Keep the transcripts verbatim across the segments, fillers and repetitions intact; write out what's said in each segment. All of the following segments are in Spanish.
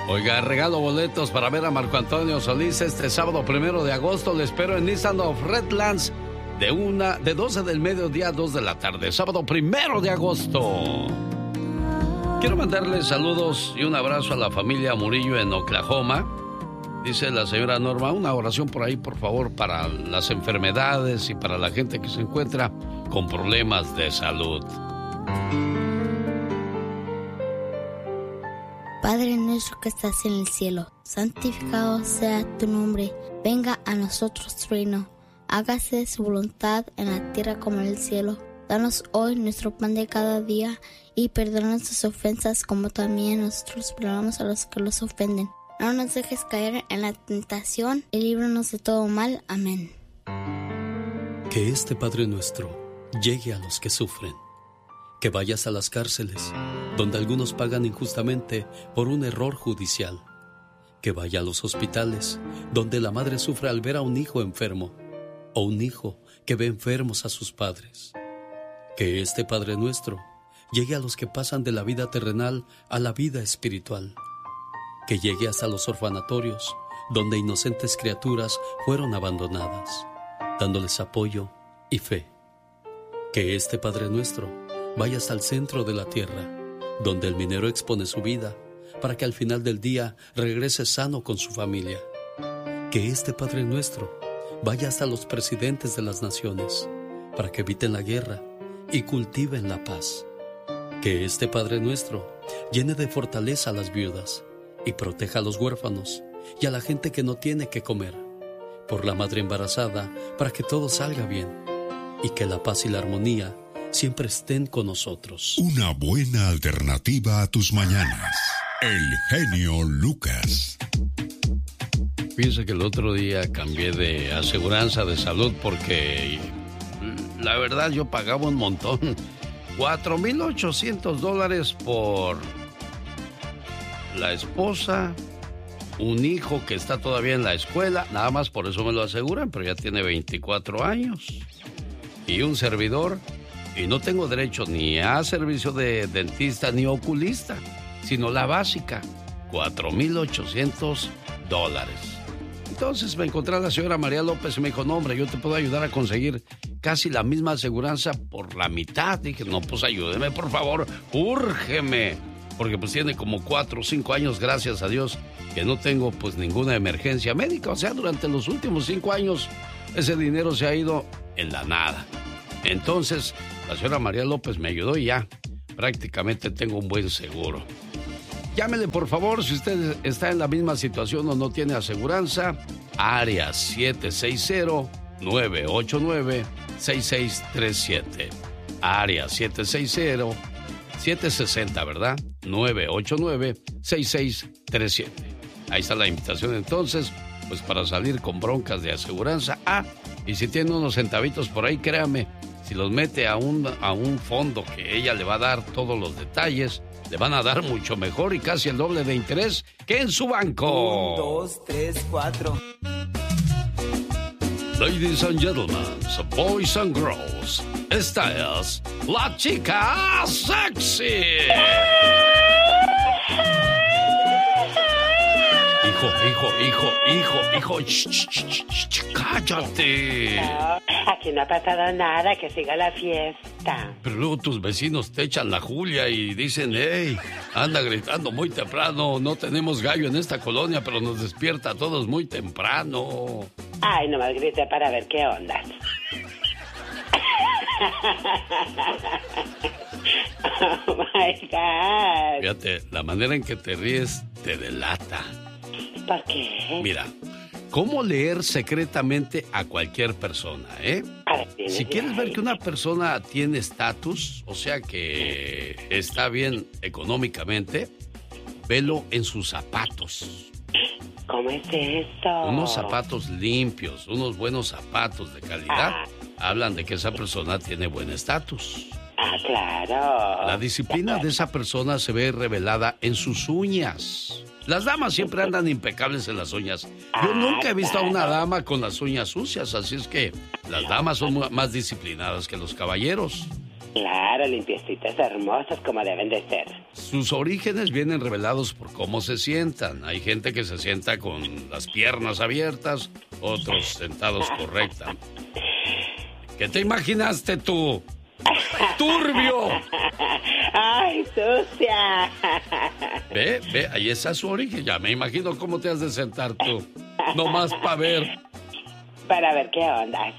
Oiga, regalo boletos para ver a Marco Antonio Solís este sábado primero de agosto. Le espero en Nissan of Redlands de una, de doce del mediodía a dos de la tarde. Sábado primero de agosto. Quiero mandarles saludos y un abrazo a la familia Murillo en Oklahoma. Dice la señora Norma, una oración por ahí, por favor, para las enfermedades y para la gente que se encuentra con problemas de salud. Padre nuestro que estás en el cielo, santificado sea tu nombre. Venga a nosotros tu reino. Hágase su voluntad en la tierra como en el cielo. Danos hoy nuestro pan de cada día y perdona nuestras ofensas como también nosotros perdonamos a los que los ofenden. No nos dejes caer en la tentación y líbranos de todo mal. Amén. Que este Padre nuestro llegue a los que sufren. Que vayas a las cárceles, donde algunos pagan injustamente por un error judicial. Que vaya a los hospitales, donde la madre sufre al ver a un hijo enfermo, o un hijo que ve enfermos a sus padres. Que este Padre nuestro llegue a los que pasan de la vida terrenal a la vida espiritual. Que llegue hasta los orfanatorios, donde inocentes criaturas fueron abandonadas, dándoles apoyo y fe. Que este Padre nuestro vaya hasta el centro de la tierra, donde el minero expone su vida, para que al final del día regrese sano con su familia. Que este Padre nuestro vaya hasta los presidentes de las naciones, para que eviten la guerra y cultiven la paz. Que este Padre nuestro llene de fortaleza a las viudas y proteja a los huérfanos y a la gente que no tiene que comer. Por la madre embarazada, para que todo salga bien y que la paz y la armonía siempre estén con nosotros. Una buena alternativa a tus mañanas. El genio Lucas. Fíjense que el otro día cambié de aseguranza de salud porque la verdad yo pagaba un montón. cuatro mil ochocientos dólares por la esposa, un hijo que está todavía en la escuela, nada más por eso me lo aseguran, pero ya tiene veinticuatro años. Y un servidor. Y no tengo derecho ni a servicio de dentista ni oculista, sino la básica, cuatro mil ochocientos dólares. Entonces me encontré a la señora María López y me dijo, no hombre, yo te puedo ayudar a conseguir casi la misma aseguranza por la mitad. Dije, no, pues ayúdeme, por favor, úrgeme. Porque pues tiene como cuatro o cinco años, gracias a Dios, que no tengo pues ninguna emergencia médica. O sea, durante los últimos cinco años, ese dinero se ha ido en la nada. Entonces, la señora María López me ayudó y ya prácticamente tengo un buen seguro. Llámele, por favor, si usted está en la misma situación o no tiene aseguranza. Área siete seis cero, nueve ocho nueve, seis seis tres siete. Área siete seis cero, siete seis cero, ¿verdad? nueve ocho nueve, seis seis tres siete. Ahí está la invitación entonces, pues para salir con broncas de aseguranza. Ah, y si tiene unos centavitos por ahí, créame, si los mete a un, a un fondo que ella le va a dar todos los detalles, le van a dar mucho mejor y casi el doble de interés que en su banco. Un, dos, tres, cuatro. Ladies and gentlemen, boys and girls, esta es la chica sexy. Hijo, hijo, hijo, hijo, hijo, ch, ch, ch, ch, ch, cállate. No, aquí no ha pasado nada, que siga la fiesta. Pero luego tus vecinos te echan la Julia y dicen, hey, anda gritando muy temprano, no tenemos gallo en esta colonia, pero nos despierta a todos muy temprano. Ay, nomás grité para ver qué ondas. Oh my God. Fíjate, la manera en que te ríes te delata. ¿Por qué? Mira, ¿cómo leer secretamente a cualquier persona, eh? A ver, dime, si quieres dime. ver que una persona tiene estatus, o sea que está bien económicamente, velo en sus zapatos. ¿Cómo es eso? Unos zapatos limpios, unos buenos zapatos de calidad, Ah. hablan de que esa persona tiene buen estatus. Ah, claro. La disciplina de esa persona se ve revelada en sus uñas. Las damas siempre andan impecables en las uñas. Yo Ah, nunca he visto a una claro. dama con las uñas sucias, así es que las damas son mu- más disciplinadas que los caballeros. Claro, limpiecitas, hermosas como deben de ser. Sus orígenes vienen revelados por cómo se sientan. Hay gente que se sienta con las piernas abiertas, otros sentados correctamente. ¿Qué te imaginaste tú? ¡Turbio! ¡Ay, sucia! Ve, ve, ahí está su origen. Ya me imagino cómo te has de sentar tú. Nomás para ver. Para ver qué onda.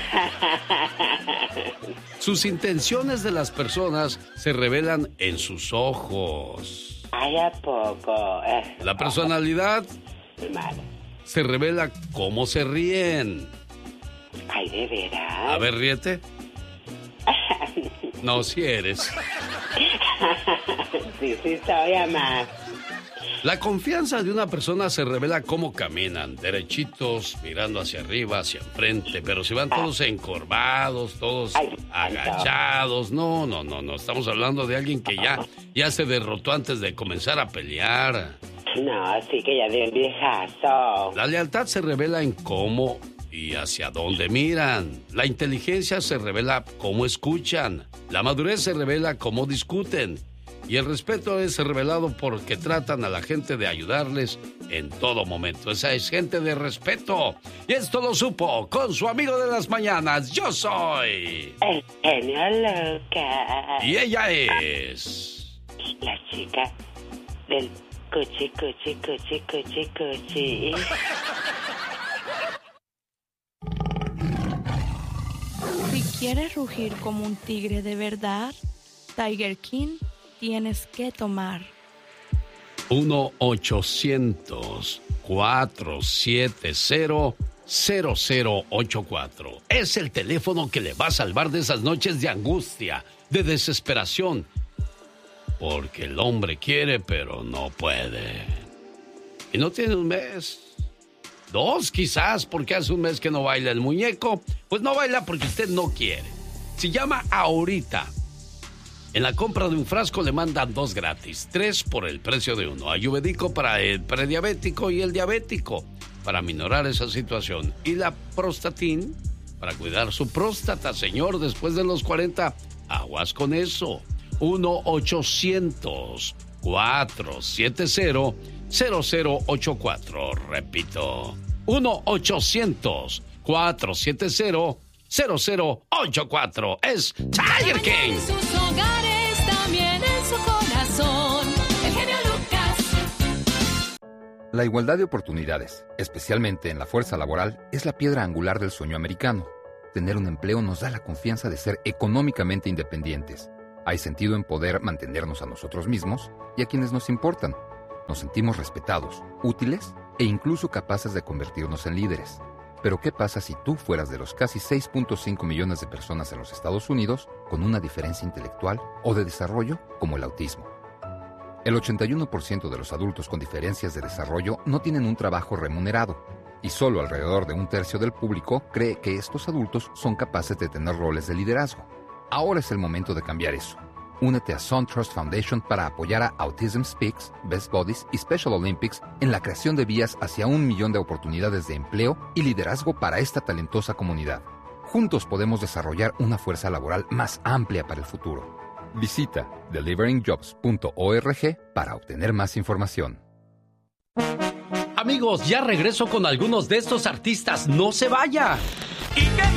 Sus intenciones de las personas se revelan en sus ojos. Ay, ¿a poco? Eh, La personalidad mal. se revela cómo se ríen. Ay, ¿de veras? A ver, ríete. No, si eres. Sí, sí soy, mamá. La confianza de una persona se revela cómo caminan, derechitos, mirando hacia arriba, hacia enfrente, pero si van todos encorvados, todos Ay, agachados, no, no, no, no, estamos hablando de alguien que ya, ya se derrotó antes de comenzar a pelear. No, sí que ya dio el viejazo. La lealtad se revela en cómo y hacia dónde miran. La inteligencia se revela cómo escuchan. La madurez se revela cómo discuten. Y el respeto es revelado porque tratan a la gente de ayudarles en todo momento. Esa es gente de respeto. Y esto lo supo con su amigo de las mañanas. Yo soy... El genio Lucas. Y ella es... La chica del cuchi, cuchi, cuchi, cuchi, cuchi. Si quieres rugir como un tigre de verdad, Tiger King tienes que tomar uno ochocientos, cuatrocientos setenta, cero cero ocho cuatro. Es el teléfono que le va a salvar de esas noches de angustia, de desesperación. Porque el hombre quiere, pero no puede. Y no tiene un mes. Dos quizás, porque hace un mes que no baila el muñeco. Pues no baila porque usted no quiere. Si llama ahorita, en la compra de un frasco le mandan dos gratis. Tres por el precio de uno. Ayurvédico para el prediabético y el diabético, para minorar esa situación. Y la Prostatin, para cuidar su próstata, señor, después de los cuarenta. Aguas con eso. uno ochocientos, cuatrocientos setenta, cero cero ocho cuatro. Repito, uno ochocientos, cuatrocientos setenta, cero cero ocho cuatro. Es Tiger King. En sus hogares, también en su corazón. El genio Lucas. La igualdad de oportunidades, especialmente en la fuerza laboral, es la piedra angular del sueño americano. Tener un empleo nos da la confianza de ser económicamente independientes. Hay sentido en poder mantenernos a nosotros mismos y a quienes nos importan. Nos sentimos respetados, útiles e incluso capaces de convertirnos en líderes. Pero ¿qué pasa si tú fueras de los casi seis punto cinco millones de personas en los Estados Unidos con una diferencia intelectual o de desarrollo como el autismo? El ochenta y uno por ciento de los adultos con diferencias de desarrollo no tienen un trabajo remunerado y solo alrededor de un tercio del público cree que estos adultos son capaces de tener roles de liderazgo. Ahora es el momento de cambiar eso. Únete a SunTrust Foundation para apoyar a Autism Speaks, Best Buddies y Special Olympics en la creación de vías hacia un millón de oportunidades de empleo y liderazgo para esta talentosa comunidad. Juntos podemos desarrollar una fuerza laboral más amplia para el futuro. Visita delivering jobs punto org para obtener más información. Amigos, ya regreso con algunos de estos artistas. ¡No se vaya!